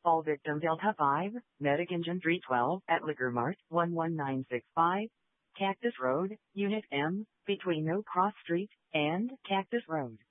Call victim Delta 5, Medic Engine 312 at Liquor Mart 11965, Cactus Road, Unit M, between No Cross Street and Cactus Road.